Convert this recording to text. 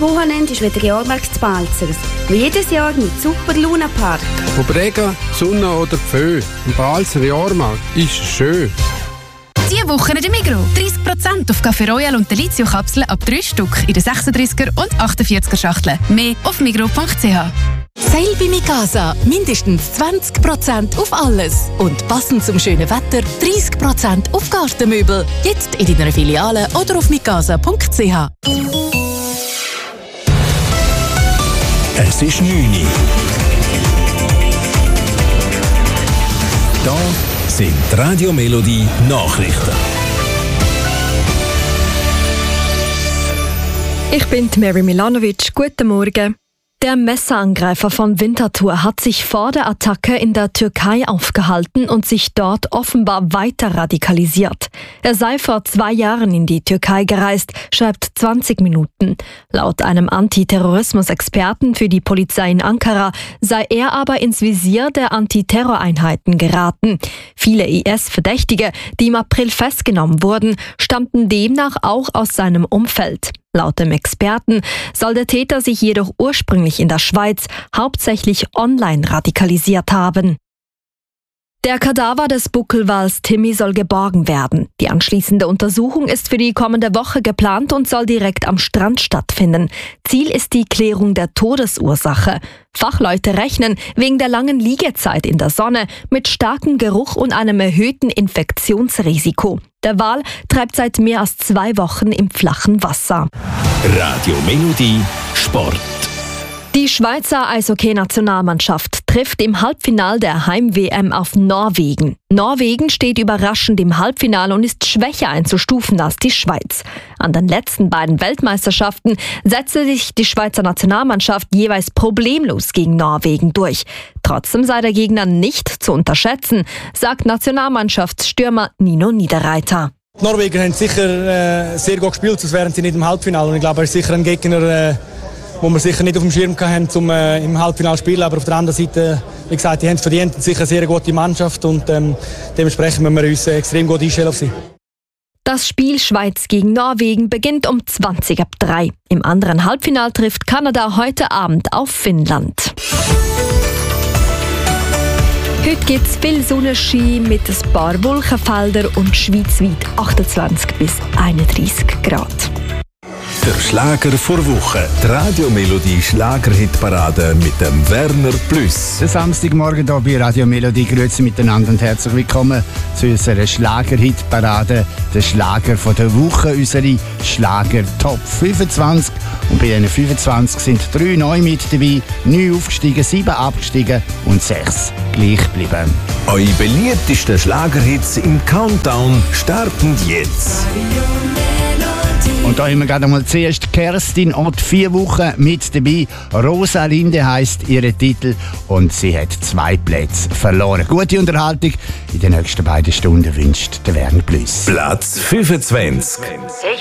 Wochenende ist wieder Jahrmarkt zu Balzers. Wie jedes Jahr mit super Luna-Park. Ob Regen, Sonne oder Pfö, im Balzer Jahrmarkt ist schön. Diese Woche in der Migros. 30% auf Café Royal und Delizio-Kapseln ab 3 Stück in den 36er und 48er Schachteln. Mehr auf migros.ch. Sale bei Mikasa. Mindestens 20% auf alles. Und passend zum schönen Wetter 30% auf Gartenmöbel. Jetzt in deiner Filiale oder auf mikasa.ch. Es ist 9 Uhr. Da sind die Radio Melodie Nachrichten. Ich bin Mary Milanovic. Guten Morgen. Der Messerangreifer von Winterthur hat sich vor der Attacke in der Türkei aufgehalten und sich dort offenbar weiter radikalisiert. Er sei vor 2 Jahren in die Türkei gereist, schreibt 20 Minuten. Laut einem Antiterrorismus-Experten für die Polizei in Ankara sei er aber ins Visier der Antiterroreinheiten geraten. Viele IS-Verdächtige, die im April festgenommen wurden, stammten demnach auch aus seinem Umfeld. Laut dem Experten soll der Täter sich jedoch ursprünglich in der Schweiz hauptsächlich online radikalisiert haben. Der Kadaver des Buckelwals Timmy soll geborgen werden. Die anschließende Untersuchung ist für die kommende Woche geplant und soll direkt am Strand stattfinden. Ziel ist die Klärung der Todesursache. Fachleute rechnen wegen der langen Liegezeit in der Sonne mit starkem Geruch und einem erhöhten Infektionsrisiko. Der Wal treibt seit mehr als 2 Wochen im flachen Wasser. Radio Melodie Sport. Die Schweizer Eishockey-Nationalmannschaft trifft im Halbfinale der Heim-WM auf Norwegen. Norwegen steht überraschend im Halbfinale und ist schwächer einzustufen als die Schweiz. An den letzten beiden Weltmeisterschaften setzte sich die Schweizer Nationalmannschaft jeweils problemlos gegen Norwegen durch. Trotzdem sei der Gegner nicht zu unterschätzen, sagt Nationalmannschaftsstürmer Nino Niederreiter. Die Norweger haben sicher sehr gut gespielt, sonst wären sie nicht im Halbfinale. Und ich glaube, er ist sicher ein Gegner, wo wir sicher nicht auf dem Schirm hatten, um im Halbfinale zu spielen. Aber auf der anderen Seite, wie gesagt, die haben es verdient, sicher eine sehr gute Mannschaft und dementsprechend müssen wir uns extrem gut einstellen auf sie. Das Spiel Schweiz gegen Norwegen beginnt um 2:20. Im anderen Halbfinale trifft Kanada heute Abend auf Finnland. Heute gibt es viel Sonnenschein mit ein paar Wolkenfeldern und schweizweit 28 bis 31 Grad. Der Schlager vor Woche. Die Radio Melodie Schlagerhitparade mit dem Werner Plus. Der Samstagmorgen hier bei Radio Melodie. Grüezi miteinander und herzlich willkommen zu unserer Schlagerhitparade. Der Schlager von der Woche, unsere Schlager Top 25. Und bei diesen 25 sind 3 neu mit dabei, 9 aufgestiegen, 7 abgestiegen und 6 gleich geblieben. Eure beliebtesten Schlagerhits im Countdown starten jetzt. Und da haben wir gerade mal zuerst Kerstin Ott, 4 Wochen mit dabei. Rosalinde heisst ihre Titel und sie hat 2 Plätze verloren. Gute Unterhaltung in den nächsten beiden Stunden wünscht der Werner Plus. Platz 25. Ich